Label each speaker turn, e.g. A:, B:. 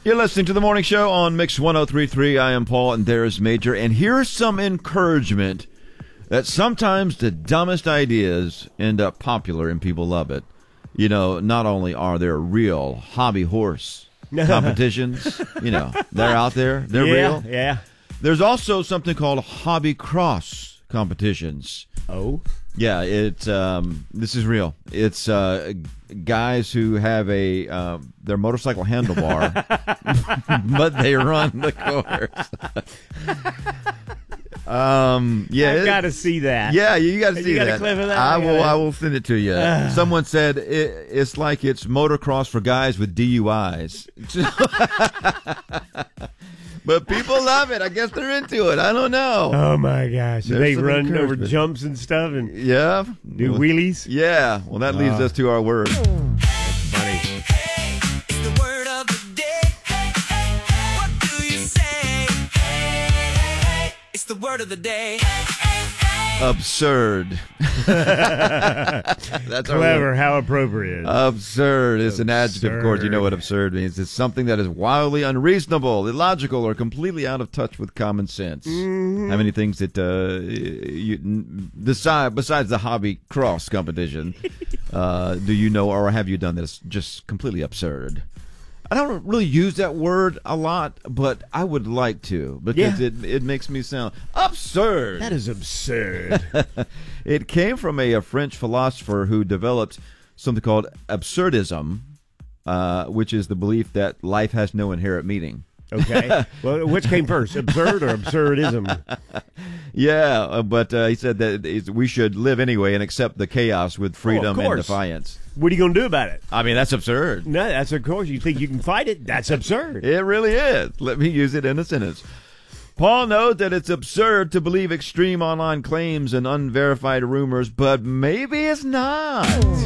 A: You're listening to The Morning Show on Mix 103.3. I am Paul, and there's Major. And here's some encouragement that sometimes the dumbest ideas end up popular and people love it. You know, not only are there real hobby horse competitions, you know, they're out there. They're real.
B: Yeah.
A: There's also something called hobby cross competitions.
B: Oh?
A: Yeah, it's this is real. It's guys who have their motorcycle handlebar, but they run the course.
B: I've got to see that.
A: Yeah, you got to see
B: You got
A: that.
B: a clip of that?
A: I will send it to you. Someone said it's like it's motocross for guys with DUIs. But people love it. I guess they're into it. I don't know.
B: Oh, my gosh.
A: There's
B: They
A: some
B: run over
A: encouragement.
B: jumps and stuff and
A: Yeah.
B: do wheelies?
A: Yeah. Well, that leads us to our word.
B: That's funny.
C: It's the word of the day. What do you say? It's the word of the day.
A: Absurd. That's our
B: Clever.
A: word.
B: How appropriate.
A: Absurd is an adjective, of course. You know what absurd means. It's something that is wildly unreasonable, illogical, or completely out of touch with common sense.
B: Mm-hmm.
A: How many things that besides the hobby cross competition, do you know or have you done that's just completely absurd? I don't really use that word a lot, but I would like to because it makes me sound absurd.
B: That is absurd.
A: It came from a French philosopher who developed something called absurdism, which is the belief that life has no inherent meaning.
B: Okay. Well, which came first, absurd or absurdism?
A: Yeah, but he said that we should live anyway and accept the chaos with freedom and
B: course.
A: defiance.
B: What are you going to do about it?
A: I mean, that's absurd.
B: No, that's of course. You think you can fight it? That's absurd.
A: It really is. Let me use it in a sentence. Paul knows that it's absurd to believe extreme online claims and unverified rumors, but maybe it's not.